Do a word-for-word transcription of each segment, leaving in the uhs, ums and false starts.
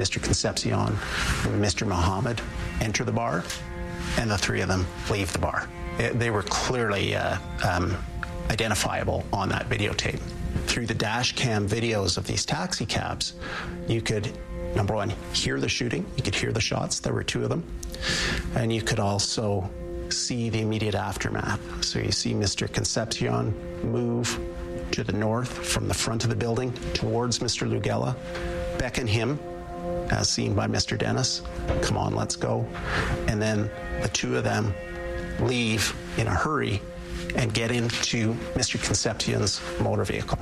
Mister Concepcion and Mister Muhammad enter the bar, and the three of them leave the bar. It, they were clearly uh, um, identifiable on that videotape. Through the dash cam videos of these taxi cabs, you could, number one, hear the shooting. You could hear the shots. There were two of them. And you could also see the immediate aftermath. So you see Mister Concepcion move to the north from the front of the building towards Mister Lugela, beckon him, as seen by Mister Dennis, come on, let's go. And then the two of them leave in a hurry and get into Mister Concepcion's motor vehicle.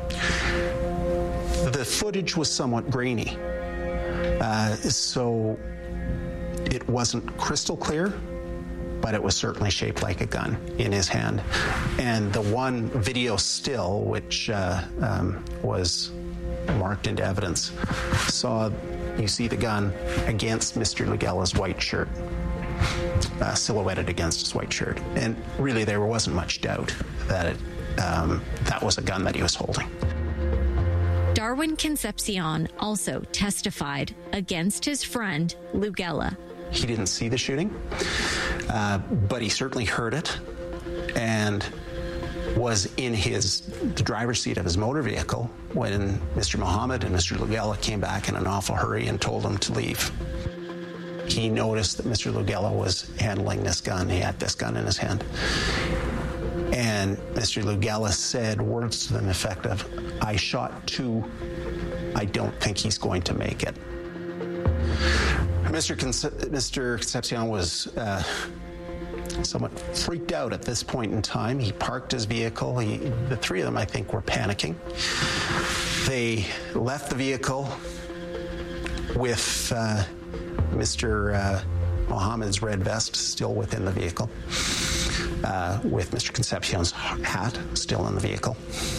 The footage was somewhat grainy, uh, so it wasn't crystal clear, but it was certainly shaped like a gun in his hand. And the one video still, which uh, um, was marked into evidence, saw, you see the gun against Mister Lugela's white shirt, uh, silhouetted against his white shirt. And really there wasn't much doubt that it, um, that was a gun that he was holding. Darwin Concepcion also testified against his friend Lugela. He didn't see the shooting, uh, but he certainly heard it and was in his the driver's seat of his motor vehicle when Mister Muhammad and Mister Lugela came back in an awful hurry and told him to leave. He noticed that Mister Lugela was handling this gun. He had this gun in his hand. And Mister Lugela said words to the effect of, "I shot two. I don't think he's going to make it." Mister Conce- Mister Concepcion was uh, somewhat freaked out at this point in time. He parked his vehicle. He, the three of them, I think, were panicking. They left the vehicle with uh, Mister Uh, Mohammed's red vest still within the vehicle, uh, with Mister Concepcion's hat still in the vehicle,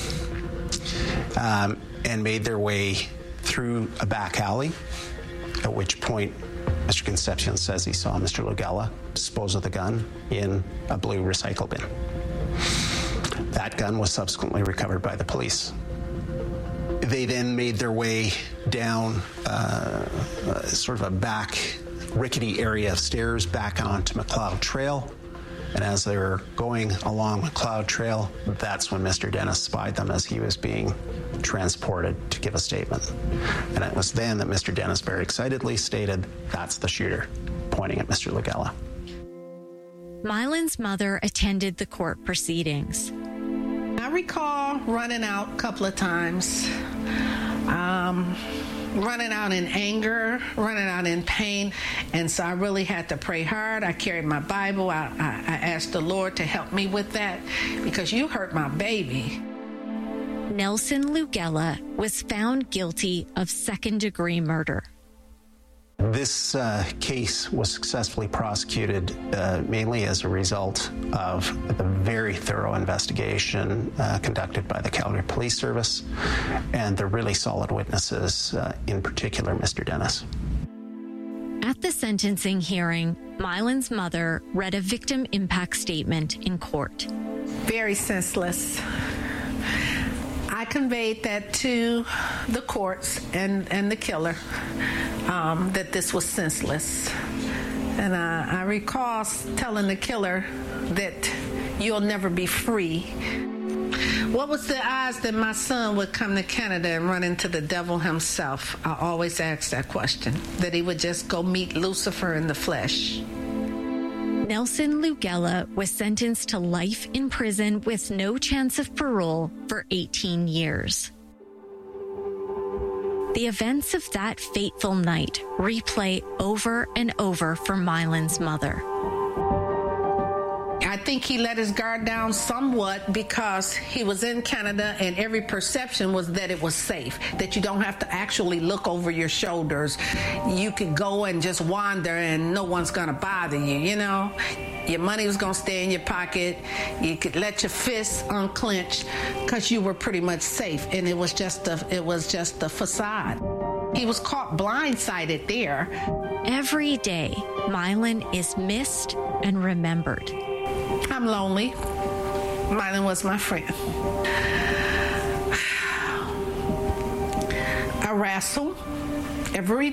um, and made their way through a back alley, at which point Mister Concepcion says he saw Mister Lugela dispose of the gun in a blue recycle bin. That gun was subsequently recovered by the police. They then made their way down uh, uh, sort of a back rickety area of stairs back onto Macleod Trail. And as they were going along Macleod Trail, that's when Mister Dennis spied them as he was being transported to give a statement. And it was then that Mister Dennis very excitedly stated, "That's the shooter," pointing at Mister Lugela. Mylan's mother attended the court proceedings. I recall running out a couple of times, um, running out in anger, running out in pain, and so I really had to pray hard. I carried my Bible. I, I, I asked the Lord to help me with that, because you hurt my baby. Nelson Lugela was found guilty of second-degree murder. This uh, case was successfully prosecuted uh, mainly as a result of the very thorough investigation uh, conducted by the Calgary Police Service and the really solid witnesses, uh, in particular Mister Dennis. At the sentencing hearing, Mylan's mother read a victim impact statement in court. Very senseless. I conveyed that to the courts and, and the killer, um, that this was senseless. And I, I recall telling the killer that you'll never be free. What was the odds that my son would come to Canada and run into the devil himself? I always ask that question, that he would just go meet Lucifer in the flesh. Nelson Lugela was sentenced to life in prison with no chance of parole for eighteen years. The events of that fateful night replay over and over for Mylan's mother. I think he let his guard down somewhat because he was in Canada and every perception was that it was safe, that you don't have to actually look over your shoulders. You could go and just wander and no one's going to bother you, you know? Your money was going to stay in your pocket. You could let your fists unclench because you were pretty much safe, and it was just a, it was just a facade. He was caught blindsided there. Every day, Mylan is missed and remembered. I'm lonely. Mylan was my friend. I wrestle every